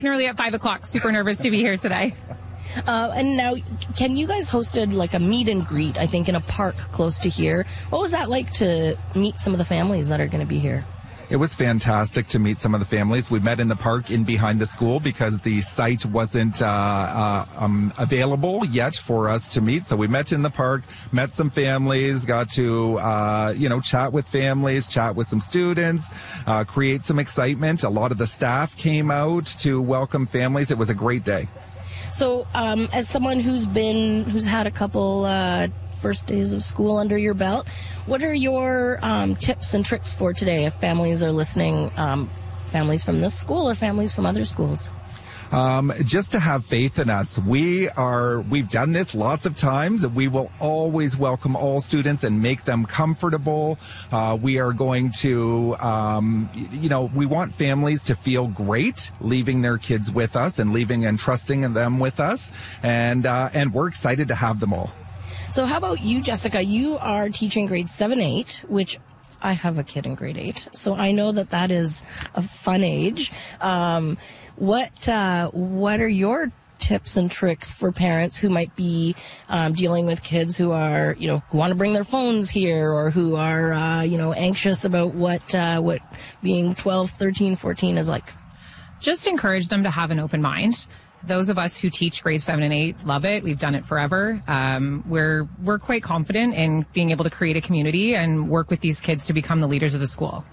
Early at 5 o'clock. Super nervous to be here today. And now, can you guys hosted like a meet and greet, I think, in a park close to here? What was that like to meet some of the families that are going to be here? It was fantastic to meet some of the families. We met in the park in behind the school because the site wasn't available yet for us to meet. So we met in the park, met some families, got to, chat with families, chat with some students, create some excitement. A lot of the staff came out to welcome families. It was a great day. So as someone who's had a couple first days of school under your belt, what are your tips and tricks for today if families are listening, families from this school or families from other schools? Just to have faith in us. We've done this lots of times. We will always welcome all students and make them comfortable. We are going to, we want families to feel great leaving their kids with us and leaving and trusting them with us. And we're excited to have them all. So how about you, Jessica? You are teaching grade 7-8, which I have a kid in grade 8, so I know that is a fun age. What are your tips and tricks for parents who might be dealing with kids who are, who want to bring their phones here or who are, anxious about what being 12, 13, 14 is like? Just encourage them to have an open mind. Those of us who teach grades 7 and 8 love it. We've done it forever. We're quite confident in being able to create a community and work with these kids to become the leaders of the school.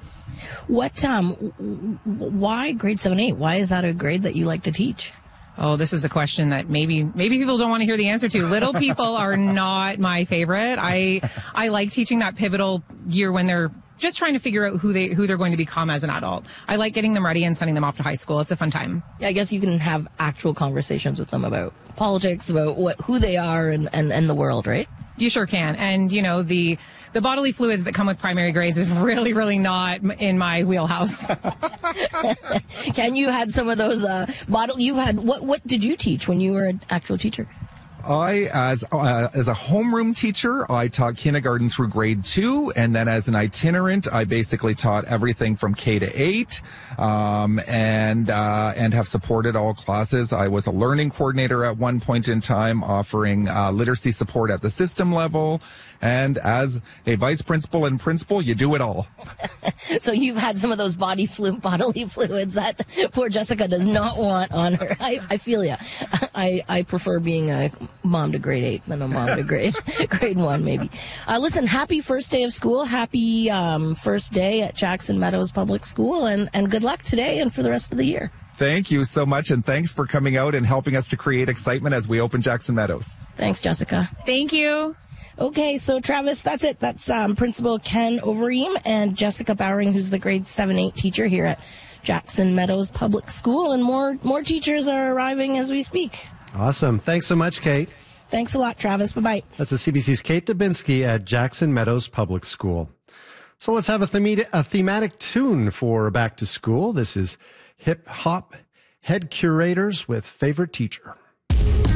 Why grade 7-8? Why is that a grade that you like to teach? Oh, this is a question that maybe people don't want to hear the answer to. Little people are not my favorite. I like teaching that pivotal year when they're just trying to figure out who they're going to become as an adult. I like getting them ready and sending them off to high school. It's a fun time. I guess you can have actual conversations with them about politics, about who they are and the world, right? You sure can. And, the bodily fluids that come with primary grades is really, really not in my wheelhouse. Ken, you had some of those what did you teach when you were an actual teacher? As a homeroom teacher, I taught kindergarten through grade 2, and then as an itinerant, I basically taught everything from K to 8, and have supported all classes. I was a learning coordinator at one point in time, offering literacy support at the system level. And as a vice principal and principal, you do it all. So you've had some of those bodily fluids that poor Jessica does not want on her. I feel you. I prefer being a mom to grade 8 than a mom to grade 1, maybe. Listen, happy first day of school. Happy first day at Jackson Meadows Public School. And good luck today and for the rest of the year. Thank you so much. And thanks for coming out and helping us to create excitement as we open Jackson Meadows. Thanks, Jessica. Thank you. Okay, so Travis, that's it. That's Principal Ken Overeem and Jessica Bowering, who's the grade 7-8 teacher here at Jackson Meadows Public School. And more teachers are arriving as we speak. Awesome. Thanks so much, Kate. Thanks a lot, Travis. Bye-bye. That's the CBC's Kate Dubinsky at Jackson Meadows Public School. So let's have a thematic tune for back to school. This is Hip Hop Head Curators with Favorite Teacher.